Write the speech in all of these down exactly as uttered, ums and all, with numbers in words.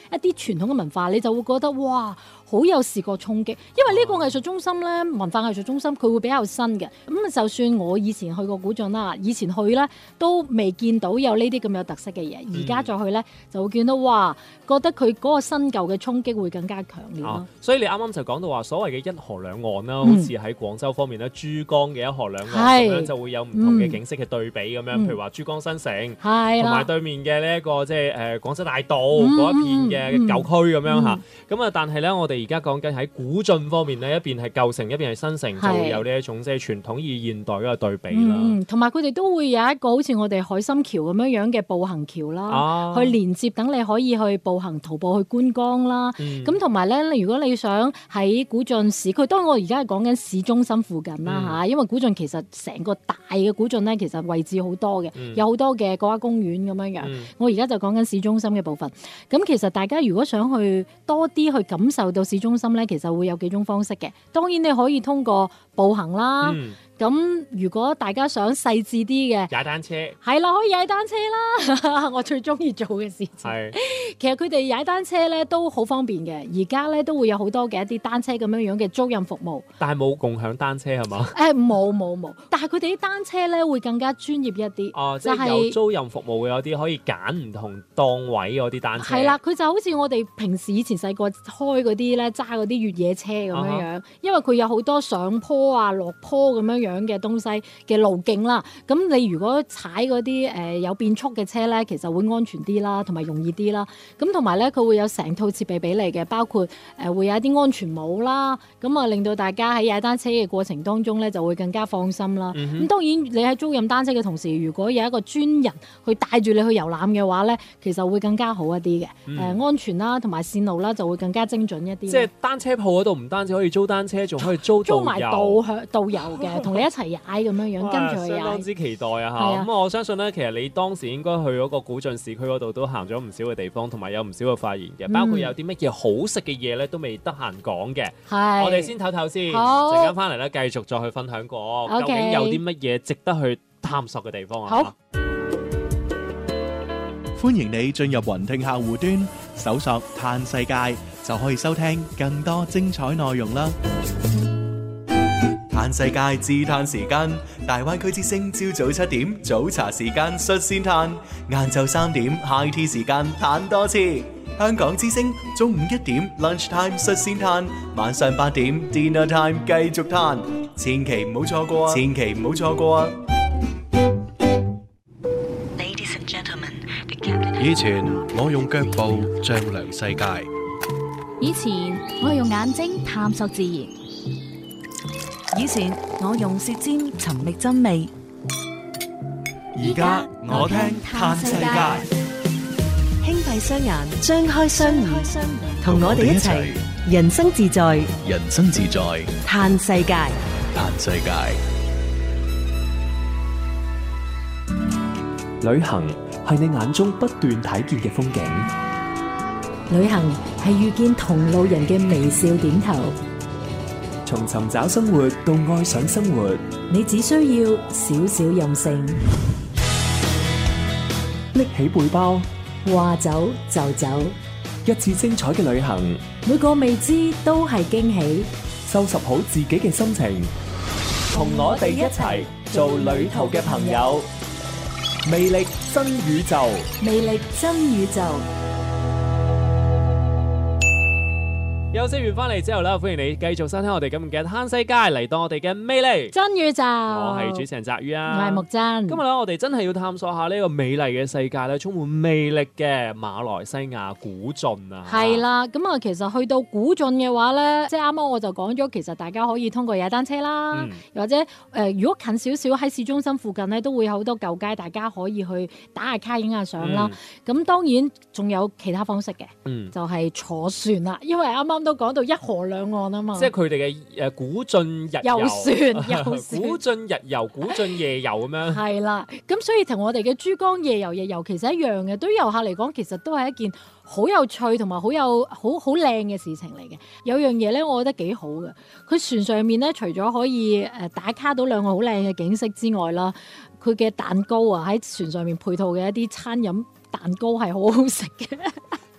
一啲傳統嘅文化，你就會覺得哇，好有視覺衝擊。因為呢個藝術中心咧，文化藝術中心佢會比較新嘅。咁就算我以前去過古晉啦，以前去咧都未見到有呢啲咁有特色嘅嘢，而家再去咧就會見到哇，覺得佢嗰個新舊嘅衝擊會更加強烈咯、啊。 所以你啱啱就講到話所謂嘅一河兩岸啦，嗯、好似喺廣州方面咧，珠江嘅一河兩岸咁樣就會有唔同嘅景色嘅對比咁樣，嗯、譬如話珠江新城，同埋對面嘅呢一個即係誒廣州大道嗰、嗯、一片嘅舊區咁樣嚇。咁、嗯、啊，但係咧，我哋而家講緊喺古晉方面咧，一邊係舊城，一邊係新城，就會有呢一種即係傳統與現代嗰個對比啦。 同埋佢哋都會有一個好似我哋海心橋咁樣樣嘅步行橋啦，啊、去連接等你可以去步行徒步去觀光啦。咁同埋咧，如果你想喺古晉市區，當然我而家係講緊市中心附近啦嚇，嗯、因為古晉其實成個大嘅古晉咧，其實位置好多嘅，嗯、有好多嘅國家公園咁樣樣。嗯、我而家就講緊市中心嘅部分。咁其實大家如果想去多啲去感受到市中心咧，其實會有幾種方式嘅。當然你可以通過步行啦。嗯咁如果大家想細緻啲嘅， 踩單車係啦，可以踩單車啦。我最中意做嘅事情。係，其實佢哋踩單車咧都好方便嘅。而家咧都會有好多嘅一啲單車咁樣樣嘅租賃服務。 但係冇共享單車係嘛？ 誒冇冇冇。但係佢哋啲單車咧會更加專業一啲。 哦，即係有租賃服務嘅，有啲可以揀唔同檔位嗰啲單車。 係啦，佢就好似我哋平時以前細個開嗰啲咧，揸嗰啲越野車咁樣樣。Uh huh. 因為佢有好多上坡啊、落坡咁樣樣樣嘅東西嘅路徑啦，咁你如果踩嗰啲誒有變速嘅車咧，其實會安全啲啦，同埋容易啲啦。咁同埋咧，佢會有成套設備俾你嘅，包括誒、呃、會有一啲安全帽啦，咁啊令到大家喺踩單車嘅過程當中咧就會更加放心啦。咁、嗯、哼當然你喺租賃單車嘅同時，如果有一個專人去帶住你去遊覽嘅話咧，其實會更加好一啲嘅。誒、嗯呃、安全啦，同埋線路啦就會更加精準一啲。 即係單車鋪嗰度唔單止可以租單車，仲可以租導遊，租埋導向導遊嘅，同你一齊踩咁樣樣，哇跟住去踩。相當之期待啊！嚇咁、啊、我相信咧，其實你當時應該去嗰個古晉市區嗰度都行咗唔少嘅地方，同埋有唔少嘅發現嘅，包括有啲乜嘢好食嘅嘢咧都未得閒講嘅。係是，我哋先唞唞先，陣間翻嚟咧繼續再去分享過，究竟有啲乜嘢值得去探索嘅地方啊！好， 歡迎你進入雲聽客戶端，搜索嘆世界，就可以收聽更多精彩內容啦！嘆世界自嘆時間，大灣區之聲朝早七點早茶時間率先嘆，晏晝三點 high tea 時間嘆多次。香港之聲中午一點 lunch time 率先嘆，晚上八點 dinner time 繼續嘆，千祈唔好錯過啊！千祈唔好錯過啊！ 以前我用腳步丈量世界， 以前我用眼睛探索自然，以前我用舌尖尋覓真味， 而家我聽嘆世界。 輕閉雙眼，張開雙耳，同我哋一齊人生自在， 人生自在嘆世界， 嘆世界。 旅行係你眼中不斷睇見嘅風景， 旅行係遇見同路人嘅微笑點頭。 從尋找生活到愛上生活， 你只需要少少任性， 拎起背包， 話走就走， 一次精彩嘅旅行， 每個未知都係驚喜。 收拾好自己嘅心情，同我哋一齊做旅途嘅朋友。魅力真宇宙， 魅力真宇宙。 休息完翻嚟之後咧，歡迎你繼續收聽我哋今日嘅嘆世界，嚟到我哋嘅魅力真宇宙。 我係主持人澤宇啊， 我係木真。 今日咧，我哋真係要探索下呢個美麗嘅世界咧，充滿魅力嘅馬來西亞古晉啊。 係啦，咁啊，其實去到古晉嘅話咧，即係啱啱我就講咗，其實大家可以通過踩單車啦，嗯、或者誒、呃，如果近少少喺市中心附近咧，都會有好多舊街，大家可以去打下卡、影下相啦。咁、嗯、當然仲有其他方式嘅，嗯、就係坐船啦，因為啱啱都講到一河兩岸啊嘛， 即係佢哋嘅誒古晉日遊， 遊船、遊船古晉日遊、古晉夜遊咁樣。係啦，咁所以同我哋嘅珠江夜遊、夜遊其實一樣嘅，對於遊客嚟講，其實都係一件好有趣同埋好有好好靚嘅事情嚟嘅。有樣嘢咧，我覺得幾好嘅，佢船上面咧，除咗可以誒打卡到兩個好靚嘅景色之外啦，佢嘅蛋糕啊，喺船上面配套嘅一啲餐飲蛋糕係好好食嘅。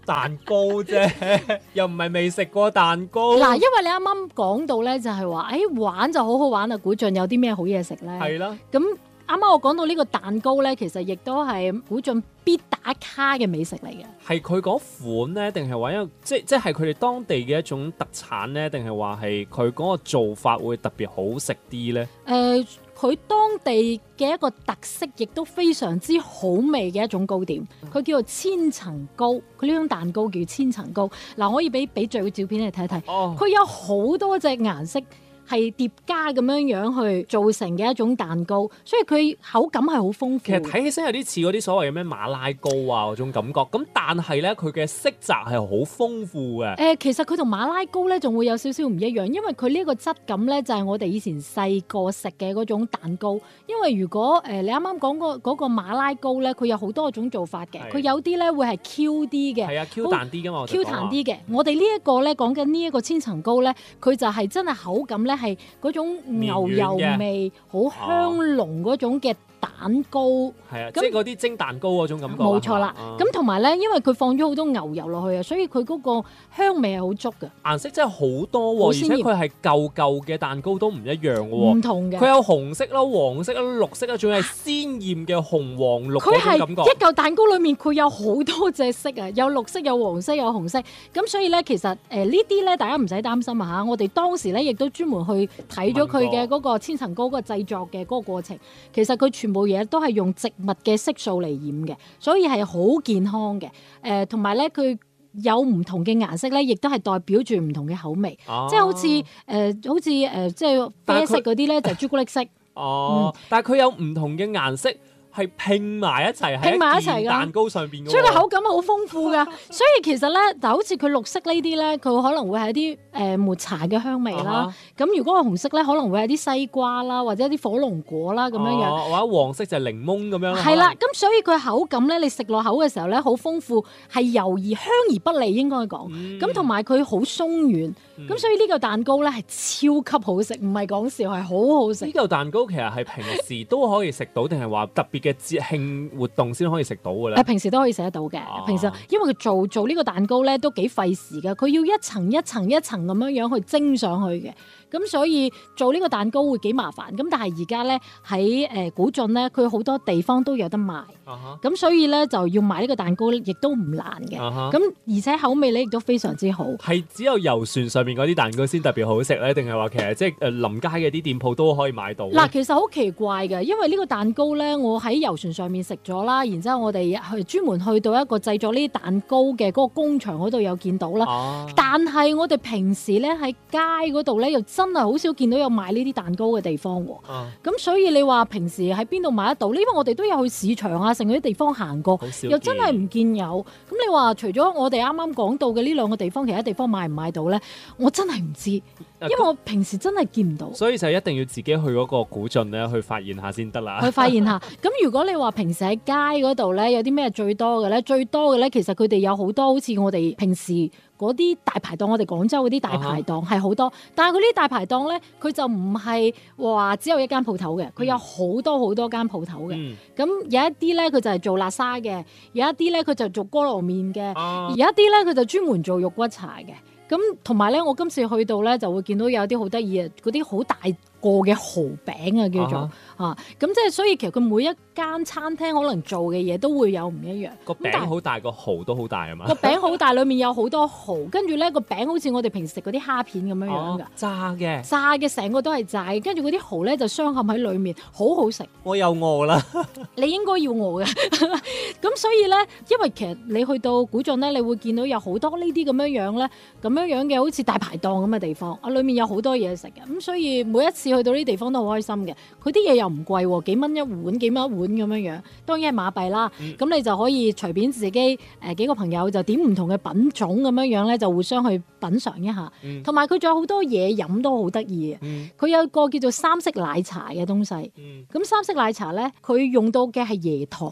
蛋糕啫，又唔係未食過蛋糕。 嗱，因為你啱啱講到咧，就係話，誒玩就好好玩啊！古晉有啲咩好嘢食咧？ 係啦。 咁啱啱我講到呢個蛋糕咧，其實亦都係古晉必打卡嘅美食嚟嘅。 係佢嗰款咧，定係話因為即即係佢哋當地嘅一種特產咧，定係話係佢嗰個做法會特別好食啲咧？誒、 呃，佢當地嘅一個特色，亦都非常之好味嘅一種糕點，佢叫做千層糕。佢呢種蛋糕叫千層糕。嗱，可以俾俾最照片你睇睇。哦，佢有好多隻顏色。係疊加咁樣樣去做成嘅一種蛋糕，所以佢口感係好豐富。 其實睇起身有啲似嗰啲所謂嘅咩馬拉糕啊嗰種感覺，咁但係咧佢嘅色澤係好豐富嘅。誒、 呃，其實佢同馬拉糕咧仲會有少少唔一樣，因為佢呢個質感咧就係、是、我哋以前細個食嘅嗰種蛋糕。因為如果誒、呃、你啱啱講嗰嗰個馬拉糕咧，佢有好多種做法嘅，佢有啲咧會係 Q 啲嘅， 係啊 Q 彈啲㗎嘛 ，Q 彈啲嘅。我哋呢一個咧講緊呢一個千層糕咧，佢就係真係口感咧係嗰種牛油味好香濃嗰種嘅蛋糕， 係啊，即係嗰啲蒸蛋糕嗰種感覺。 冇錯啦，咁同埋咧，因為佢放咗好多牛油落去啊，所以佢嗰個香味係好足嘅。 顏色真係好多喎，而且佢係舊舊嘅蛋糕都唔一樣喎， 唔同嘅。 佢有紅色啦、黃色啦、綠色啦，仲要係鮮豔嘅紅黃綠嗰種感覺。 佢係一嚿蛋糕裡面佢有好多隻色啊，有綠色、有黃色、有紅色。咁所以咧，其實誒、呃、呢啲咧，大家唔使擔心啊嚇。我哋當時咧亦都專門去睇咗佢嘅嗰個千層糕嗰個製作嘅嗰個過程。其實佢全部嘢都係用植物嘅色素嚟染嘅，所以係好健康嘅。誒、呃，同埋咧，佢有唔同嘅顏色咧，亦都係代表住唔同嘅口味。啊、即係好似誒、呃，好似誒、呃，即係啡色嗰啲咧，就係朱古力色。 哦，嗯、但係佢有唔同嘅顏色。係拼埋一齊喺一件蛋糕上邊嘅， 所以個口感好豐富噶。所以其實咧，就好似佢綠色呢啲咧，佢可能會係一啲誒抹茶嘅香味啦。咁、uh huh. 如果係紅色咧，可能會係啲西瓜啦，或者一啲火龍果啦咁樣樣。Uh huh. 或者黃色就係檸檬咁樣。 係啦，咁所以佢口感咧，你食落口嘅時候咧，好豐富，係油而香而不膩應該講。咁同埋佢好鬆軟，咁、嗯、所以呢個蛋糕咧係超級好食，唔係講笑，係好好食。 呢個蛋糕其實係平時都可以食到，定係話特別嘅節慶活動先可以食到嘅咧？ 誒，平時都可以食得到嘅。啊、平時因為佢做做呢個蛋糕咧都幾費時㗎，佢要一層一層一層咁樣樣去蒸上去嘅。咁所以做呢個蛋糕會幾麻煩，咁但係而家咧喺誒古晉咧，佢好多地方都有得賣，咁、uh huh. 所以咧就要買呢個蛋糕亦都唔難嘅，咁、uh huh. 而且口味咧亦都非常之好。 係只有遊船上面嗰啲蛋糕先特別好食咧，定係話其實即係誒臨街嘅啲店鋪都可以買到？嗱， 其實好奇怪嘅，因為呢個蛋糕咧，我喺遊船上面食咗啦，然之後我哋去專門去到一個製作呢啲蛋糕嘅嗰個工場嗰度有見到啦，uh huh. 但係我哋平時咧喺街嗰度咧又真係好少見到有賣呢啲蛋糕嘅地方喎，咁、uh. 所以你話平時喺邊度買得到？因為我哋都有去市場啊，成嗰啲地方行過，又真係唔見有。咁你話除咗我哋啱啱講到嘅呢兩個地方，其他地方買唔買到咧？我真係唔知，因為我平時真係見唔到。 所以就一定要自己去嗰個古晉咧，去發現下先得啦。 去發現下。咁如果你話平時喺街嗰度咧，有啲咩最多嘅咧？最多嘅咧，其實佢哋有好多好似我哋平時嗰啲大排檔，我哋廣州嗰啲大排檔係好多，但係佢呢啲大排檔咧，佢就唔係話只有一間鋪頭嘅，佢有好多好多間鋪頭嘅。咁、嗯、有一啲咧，佢就係做辣沙嘅；有一啲咧，佢就做菠蘿麵嘅；啊、有一啲咧，佢就專門做肉骨茶嘅。咁同埋咧，我今次去到咧，就會見到有啲好得意嘅，嗰啲好大個嘅蠔餅啊，叫做啊，咁即係所以其實佢每一間餐廳可能做嘅嘢都會有唔一樣。 個餅好大，個蠔都好大啊嘛。 個餅好大，裡面有好多蠔，跟住咧個餅好似我哋平時食嗰啲蝦片咁樣樣㗎。 炸嘅， 炸嘅成個都係炸嘅，跟住嗰啲蠔咧就鑲嵌喺裡面，好好食。 我又餓啦， 你應該要餓嘅。咁所以咧，因為其實你去到古晉咧，你會見到有好多呢啲咁樣樣咧，咁樣樣嘅好似大排檔咁嘅地方，啊，裡面有好多嘢食嘅。咁所以每一次去到呢啲地方都好開心嘅。佢啲嘢又唔貴喎，幾蚊一碗，幾蚊一碗咁樣樣。當然係馬幣啦。咁、嗯、你就可以隨便自己誒、呃、幾個朋友就點唔同嘅品種咁樣樣咧，就互相去品嚐一下。同埋佢仲有好多嘢飲都好得意嘅。佢、嗯、有個叫做三色奶茶嘅東西。咁、嗯、三色奶茶咧，佢用到嘅係椰糖。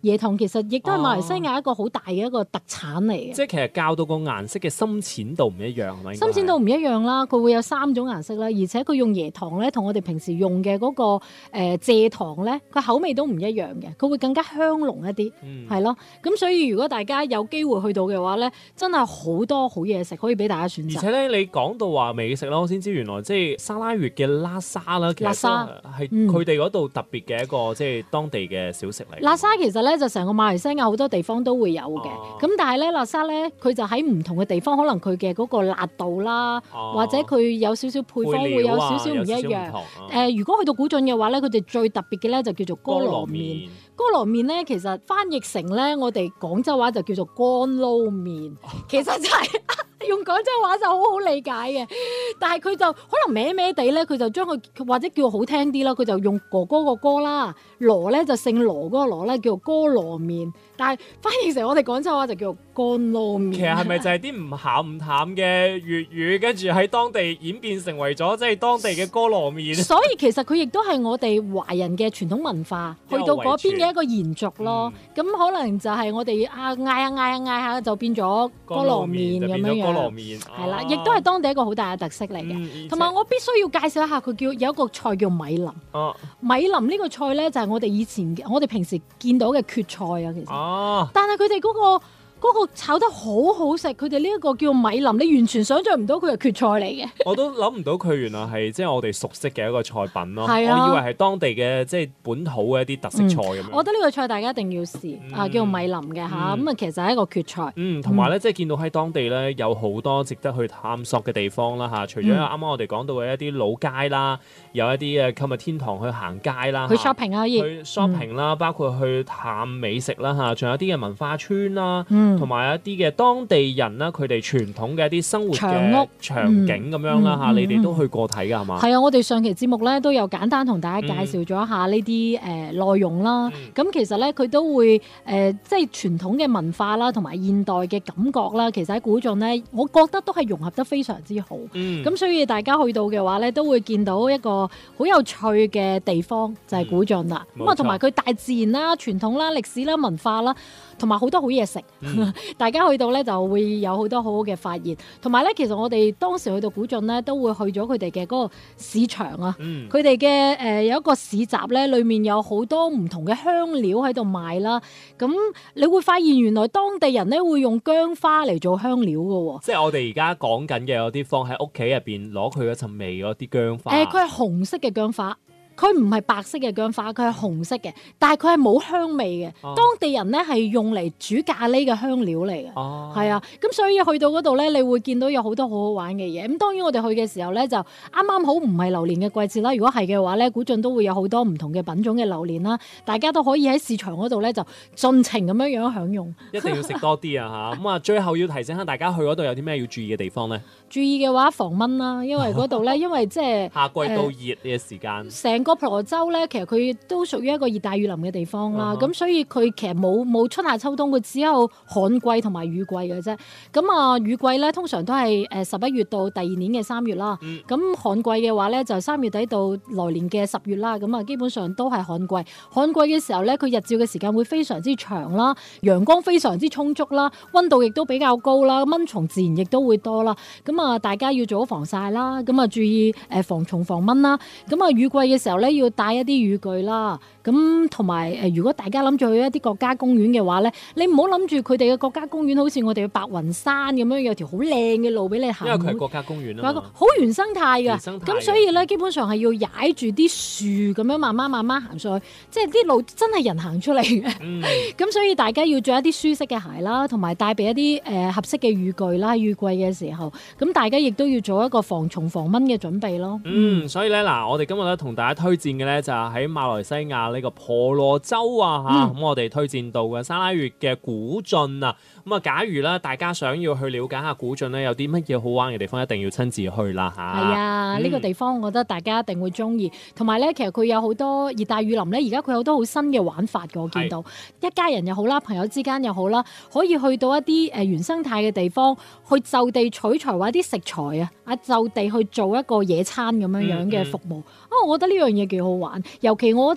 椰糖其實亦都係馬來西亞一個好大嘅一個特產嚟嘅。 即係其實教到個顏色嘅深淺度唔一樣係咪？ 深淺度唔一樣啦，佢會有三種顏色啦，而且佢用椰糖咧，同我哋平時用嘅嗰、那個誒、呃、蔗糖咧，佢口味都唔一樣嘅，佢會更加香濃一啲，係咯、嗯。咁所以如果大家有機會去到嘅話咧，真係好多好嘢食可以俾大家選擇。 而且咧，你講到話美食啦，我先知原來即係沙拉越嘅拉沙啦，其實係佢哋嗰度特別嘅一個即係當地嘅小食嚟。 拉沙其實咧就成個馬來西亞好多地方都會有嘅，咁、啊、但係咧拉沙咧佢就喺唔同嘅地方，可能佢嘅嗰個辣度啦，啊、或者佢有少少配方會有少少唔一樣。誒、啊呃，如果去到古晉嘅話咧，佢哋最特別嘅咧就叫做哥羅麵。哥羅麵咧其實翻譯成咧，我哋廣州話就叫做乾撈麵，其實就係、是。用廣州話就好好理解嘅，但係佢就可能歪歪地咧，佢就將佢或者叫好聽啲啦，佢就用哥哥個哥啦，羅咧就姓羅嗰個羅咧叫做哥羅麵，但係翻譯成我哋廣州話就叫做乾撈麵。其實係咪就係啲唔鹹唔淡嘅粵語，跟住喺當地演變成為咗即係當地嘅哥羅麵？ 所以其實佢亦都係我哋華人嘅傳統文化去到嗰邊嘅一個延續咯。咁、嗯、可能就係我哋啊嗌下嗌下嗌下就變咗哥羅麵咁樣樣。係啦，亦都係當地一個好大嘅特色嚟嘅。同埋、嗯、我必須要介紹一下，佢叫有一個菜叫米林。啊、米林呢個菜咧就係、是、我哋以前我哋平時見到嘅蕨菜啊，其實。啊、但係佢哋嗰個。嗰個炒得好好食，佢哋呢一個叫米林，你完全想像唔到佢係蕨菜嚟嘅。 我都諗唔到佢原來係即係我哋熟悉嘅一個菜品咯。係啊， 我以為係當地嘅即係本土嘅一啲特色菜咁樣、嗯。我覺得呢個菜大家一定要試、嗯、啊，叫米林嘅嚇，咁啊、嗯、其實係一個蕨菜。 嗯，同埋咧即係見到喺當地咧有好多值得去探索嘅地方啦嚇，除咗啱啱我哋講到嘅一啲老街啦，有一啲嘅購物天堂去行街啦， 去 shopping 啊， 去 shopping 啦，嗯、包括去探美食啦嚇，仲有啲嘅文化村啦。同埋、嗯、一啲嘅當地人啦，佢哋傳統嘅一啲生活嘅場景咁樣啦嚇，嗯嗯、你哋都去過睇㗎係嘛？ 係啊，我哋上期節目咧都有簡單同大家介紹咗一下呢啲誒內容啦。咁、嗯、其實咧佢都會誒、呃、即係傳統嘅文化啦，同埋現代嘅感覺啦。其實喺古晉咧，我覺得都係融合得非常之好。咁、嗯、所以大家去到嘅話咧，都會見到一個好有趣嘅地方，就係、是、古晉啦。咁啊、嗯，同埋佢大自然啦、傳統啦、歷史啦、文化啦。同埋好多好嘢食，嗯、大家去到咧就會有好多好好嘅發現。同埋咧，其實我哋當時去到古晉咧，都會去咗佢哋嘅嗰個市場啊。佢哋嘅誒有一個市集咧，裏面有好多唔同嘅香料喺度賣啦。咁你會發現原來當地人咧會用薑花嚟做香料㗎喎。 即係我哋而家講緊嘅有啲放喺屋企入邊攞佢嗰陣味嗰啲薑花。 誒，佢係紅色嘅薑花。佢唔係白色嘅薑花，佢係紅色嘅，但係佢係冇香味嘅。啊、當地人咧係用嚟煮咖喱嘅香料嚟嘅，係啊。咁所以去到嗰度咧，你會見到有好多好好玩嘅嘢。咁當然我哋去嘅時候咧，就啱啱好唔係榴蓮嘅季節啦。如果係嘅話咧，古晉都會有好多唔同嘅品種嘅榴蓮啦，大家都可以喺市場嗰度咧就盡情咁樣樣享用。 一定要食多啲啊嚇！咁啊，最後要提醒下大家去嗰度有啲咩要注意嘅地方咧？ 注意嘅話防蚊啦，因為嗰度咧，因為即係夏季到熱嘅時間。 成、呃、個婆羅洲咧，其實佢都屬於一個熱帶雨林嘅地方啦。咁、uh huh. 所以佢其實冇冇春夏秋冬，佢只有旱季同埋雨季嘅啫。咁啊，雨季咧通常都係誒十一月到第二年嘅三月啦。咁、嗯、旱季嘅話咧，就三月底到來年嘅十月啦。咁啊，基本上都係旱季。旱季嘅時候咧，佢日照嘅時間會非常之長啦，陽光非常之充足啦，溫度亦都比較高啦，蚊蟲自然亦都會多啦。咁啊，大家要做好防曬啦，咁啊注意誒防蟲防蚊啦。咁啊，雨季嘅時候咧，要帶一啲雨具啦。咁同埋誒，如果大家諗住去一啲國家公園嘅話咧，你唔好諗住佢哋嘅國家公園好似我哋嘅白雲山咁樣有條好靚嘅路俾你行。 因為佢係國家公園啊嘛， 好原生態㗎。咁所以咧，基本上係要踩住啲樹咁樣慢慢慢慢行上去，即係啲路真係人行出嚟嘅。咁、嗯、所以大家要着一啲舒適嘅鞋啦，同埋帶備一啲誒、呃、合適嘅雨具啦。雨季嘅時候，咁大家亦都要做一個防蟲防蚊嘅準備咯。 嗯，所以咧嗱，我哋今日咧同大家推薦嘅咧就係喺馬來西亞呢個婆羅洲啊嚇，咁、嗯、我哋推薦到嘅沙拉越嘅古晉啊。咁啊，假如咧大家想要去了解下古晉咧，有啲乜嘢好玩嘅地方，一定要親自去啦嚇。 係啊，呢、嗯、個地方我覺得大家一定會中意。同埋咧，其實佢有好多熱帶雨林咧，而家佢有好多好新嘅玩法嘅，我見到是一家人又好啦，朋友之間又好啦，可以去到一啲誒原生態嘅地方，去就地取材或者啲食材啊，啊就地去做一個野餐咁樣樣嘅服務。啊、嗯嗯哦，我覺得呢樣嘢幾好玩，尤其我覺得好啱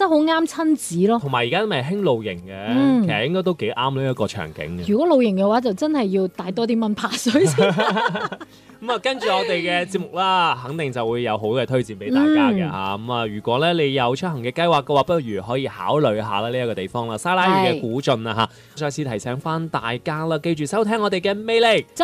啱親子咯。 同埋而家咪興露營嘅， 嗯、 其實應該都幾啱呢一個場景嘅。 如果露營嘅話，就真係要帶多啲蚊怕水先。 咁啊，跟住我哋嘅節目啦，肯定就會有好嘅推薦俾大家嘅嚇。咁啊、嗯，如果咧你有出行嘅計劃嘅話，不如可以考慮下啦呢一個地方啦，沙拉越嘅古晉啊嚇。再次提醒翻大家啦，記住收聽我哋嘅魅力。